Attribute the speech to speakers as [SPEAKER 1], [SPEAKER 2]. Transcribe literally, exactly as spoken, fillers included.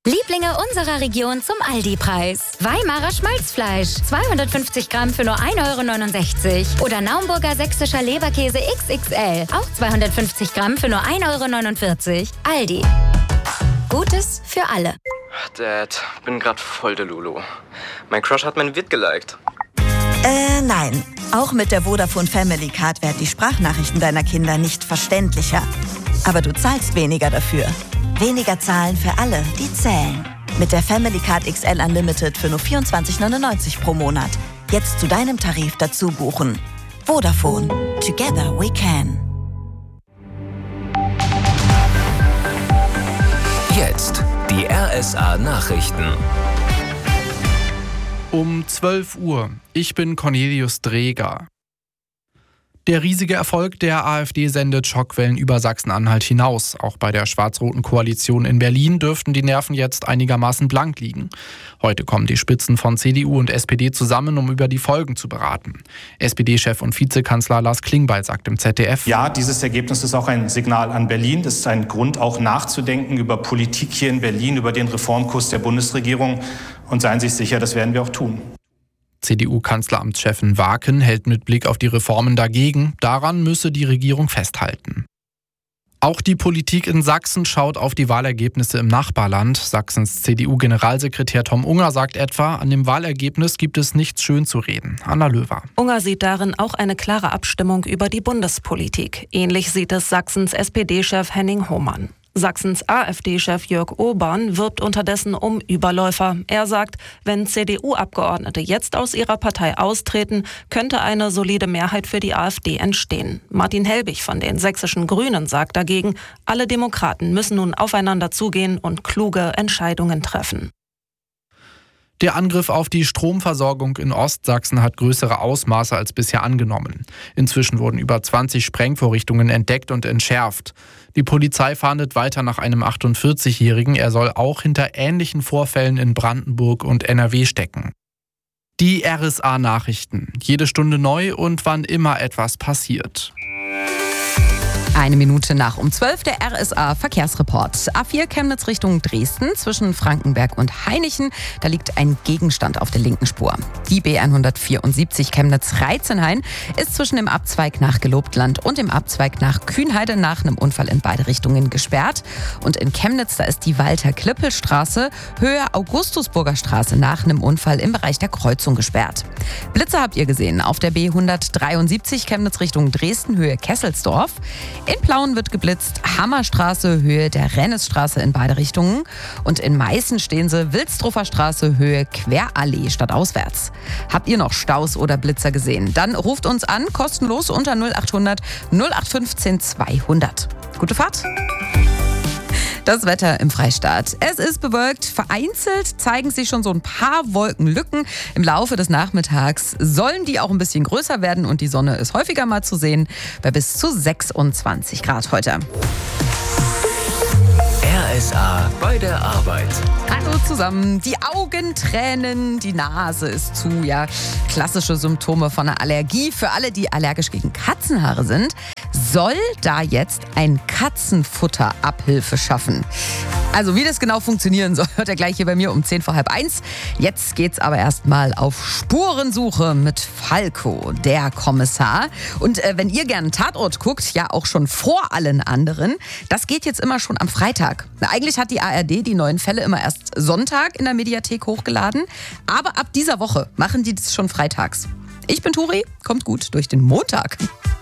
[SPEAKER 1] Lieblinge unserer Region zum Aldi-Preis. Weimarer Schmalzfleisch, zweihundertfünfzig Gramm für nur ein Euro neunundsechzig. Oder Naumburger sächsischer Leberkäse X X L, auch zweihundertfünfzig Gramm für nur ein Euro neunundvierzig. Aldi. Gutes für alle.
[SPEAKER 2] Dad, bin grad voll der Lulu. Mein Crush hat mein Vid geliked.
[SPEAKER 3] Äh, nein. Auch mit der Vodafone Family Card werden die Sprachnachrichten deiner Kinder nicht verständlicher. Aber du zahlst weniger dafür. Weniger zahlen für alle, die zählen. Mit der Family Card X L Unlimited für nur vierundzwanzig neunundneunzig pro Monat. Jetzt zu deinem Tarif dazu buchen. Vodafone. Together we can.
[SPEAKER 4] Jetzt die R S A-Nachrichten.
[SPEAKER 5] Um zwölf Uhr. Ich bin Cornelius Dreger. Der riesige Erfolg der AfD sendet Schockwellen über Sachsen-Anhalt hinaus. Auch bei der schwarz-roten Koalition in Berlin dürften die Nerven jetzt einigermaßen blank liegen. Heute kommen die Spitzen von C D U und S P D zusammen, um über die Folgen zu beraten. S P D-Chef und Vizekanzler Lars Klingbeil sagt im Z D F:
[SPEAKER 6] Ja, dieses Ergebnis ist auch ein Signal an Berlin. Das ist ein Grund, auch nachzudenken über Politik hier in Berlin, über den Reformkurs der Bundesregierung. Und seien Sie sich sicher, das werden wir auch tun.
[SPEAKER 5] C D U-Kanzleramtschefin Waaken hält mit Blick auf die Reformen dagegen. Daran müsse die Regierung festhalten. Auch die Politik in Sachsen schaut auf die Wahlergebnisse im Nachbarland. Sachsens C D U-Generalsekretär Tom Unger sagt etwa, an dem Wahlergebnis gibt es nichts schön zu reden. Anna Löwer.
[SPEAKER 7] Unger sieht darin auch eine klare Abstimmung über die Bundespolitik. Ähnlich sieht es Sachsens S P D-Chef Henning Hohmann. Sachsens AfD-Chef Jörg Urban wirbt unterdessen um Überläufer. Er sagt, wenn C D U-Abgeordnete jetzt aus ihrer Partei austreten, könnte eine solide Mehrheit für die AfD entstehen. Martin Helbig von den sächsischen Grünen sagt dagegen, alle Demokraten müssen nun aufeinander zugehen und kluge Entscheidungen treffen.
[SPEAKER 5] Der Angriff auf die Stromversorgung in Ostsachsen hat größere Ausmaße als bisher angenommen. Inzwischen wurden über zwanzig Sprengvorrichtungen entdeckt und entschärft. Die Polizei fahndet weiter nach einem achtundvierzigjährigen. Er soll auch hinter ähnlichen Vorfällen in Brandenburg und N R W stecken. Die R S A-Nachrichten. Jede Stunde neu und wann immer etwas passiert.
[SPEAKER 8] Eine Minute nach um zwölf der R S A-Verkehrsreport. A vier Chemnitz Richtung Dresden zwischen Frankenberg und Hainichen. Da liegt ein Gegenstand auf der linken Spur. Die B hundertvierundsiebzig Chemnitz-Reitzenhain ist zwischen dem Abzweig nach Gelobtland und dem Abzweig nach Kühnheide nach einem Unfall in beide Richtungen gesperrt. Und in Chemnitz, da ist die Walter-Klippel-Straße Höhe Augustusburger Straße nach einem Unfall im Bereich der Kreuzung gesperrt. Blitze habt ihr gesehen auf der B hundertdreiundsiebzig Chemnitz Richtung Dresden Höhe Kesselsdorf. In Plauen wird geblitzt, Hammerstraße, Höhe der Rennesstraße in beide Richtungen. Und in Meißen stehen sie, Wilsdruffer Straße, Höhe Querallee stadtauswärts. Habt ihr noch Staus oder Blitzer gesehen? Dann ruft uns an, kostenlos unter null achthundert null acht fünfzehn zweihundert. Gute Fahrt! Das Wetter im Freistaat. Es ist bewölkt. Vereinzelt zeigen sich schon so ein paar Wolkenlücken. Im Laufe des Nachmittags sollen die auch ein bisschen größer werden und die Sonne ist häufiger mal zu sehen bei bis zu sechsundzwanzig Grad heute.
[SPEAKER 4] R S A bei der Arbeit.
[SPEAKER 8] Hallo zusammen. Die Augen tränen, die Nase ist zu. Ja, klassische Symptome von einer Allergie. Für alle, die allergisch gegen Katzenhaare sind, soll da jetzt ein Katzenfutter-Abhilfe schaffen. Also wie das genau funktionieren soll, hört ihr gleich hier bei mir um zehn vor halb eins. Jetzt geht's aber erstmal auf Spurensuche mit Falco, der Kommissar. Und äh, wenn ihr gerne einen Tatort guckt, ja auch schon vor allen anderen, das geht jetzt immer schon am Freitag. Na, eigentlich hat die A R D die neuen Fälle immer erst Sonntag in der Mediathek hochgeladen. Aber ab dieser Woche machen die das schon freitags. Ich bin Turi, kommt gut durch den Montag.